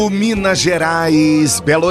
Minas Gerais, Belo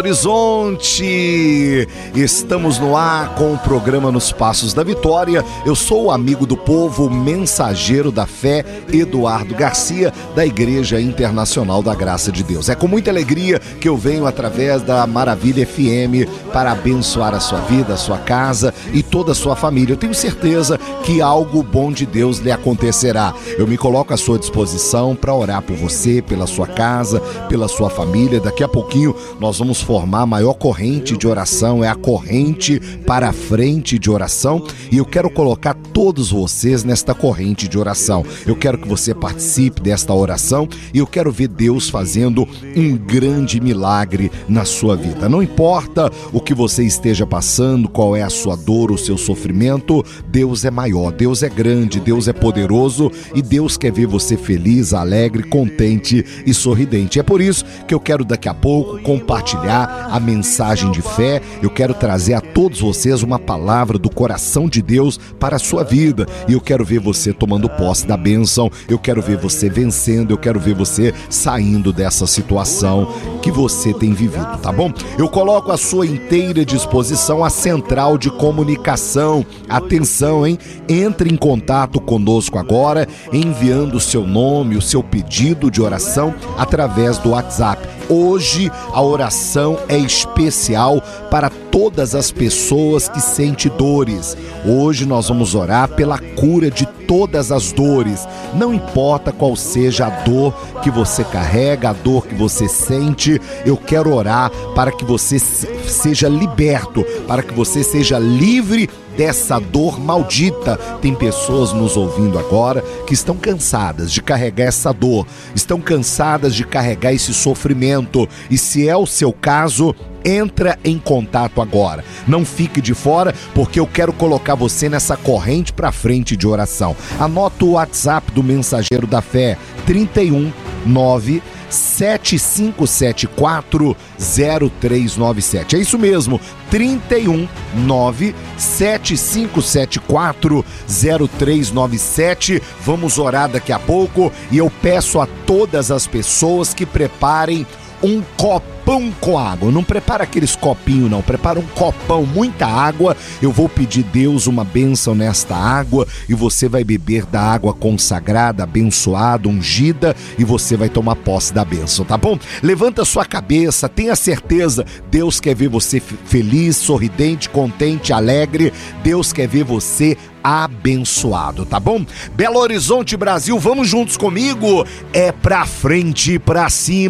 Horizonte, estamos no ar com o programa Nos Passos da Vitória. Eu sou o amigo do povo, mensageiro da fé, Eduardo Garcia, da Igreja Internacional da Graça de Deus. É com muita alegria que eu venho através da Maravilha FM para abençoar a sua vida, a sua casa e toda a sua família. Eu tenho certeza que algo bom de Deus lhe acontecerá. Eu me coloco à sua disposição para orar por você, pela sua casa, pela sua família. Daqui a pouquinho nós vamos formar a maior corrente de oração, é a corrente para frente de oração, e eu quero colocar todos vocês nesta corrente de oração. Eu quero que você participe desta oração e eu quero ver Deus fazendo um grande milagre na sua vida. Não importa o que você esteja passando, qual é a sua dor, o seu sofrimento, Deus é maior, Deus é grande, Deus é poderoso e Deus quer ver você feliz, alegre, contente e sorridente. É por isso que eu quero daqui a pouco compartilhar a mensagem de fé. Eu quero trazer a todos vocês uma palavra do coração de Deus para a sua vida, e eu quero ver você tomando posse da bênção, eu quero ver você vencendo, eu quero ver você saindo dessa situação que você tem vivido, tá bom? Eu coloco à sua inteira disposição a central de comunicação. Atenção, hein? Entre em contato conosco agora, enviando o seu nome, o seu pedido de oração através do WhatsApp. Hoje a oração é especial para todas as pessoas que sentem dores. Hoje nós vamos orar pela cura de todas as dores. Não importa qual seja a dor que você carrega, a dor que você sente, eu quero orar para que você seja liberto, para que você seja livre dessa dor maldita. Tem pessoas nos ouvindo agora que estão cansadas de carregar essa dor, estão cansadas de carregar esse sofrimento, e se é o seu caso, entra em contato agora. Não fique de fora, porque eu quero colocar você nessa corrente para frente de oração. Anota o WhatsApp do Mensageiro da Fé: 319 7574 0397. É isso mesmo, 319 7574 0397. Vamos orar daqui a pouco, e eu peço a todas as pessoas que preparem um copão com água. Não prepara aqueles copinhos, não. Prepara um copão, muita água. Eu vou pedir Deus uma bênção nesta água, e você vai beber da água consagrada, abençoada, ungida, e você vai tomar posse da bênção, tá bom? Levanta sua cabeça, tenha certeza, Deus quer ver você feliz, sorridente, contente, alegre. Deus quer ver você abençoado, tá bom? Belo Horizonte, Brasil, vamos juntos comigo. É pra frente, pra cima.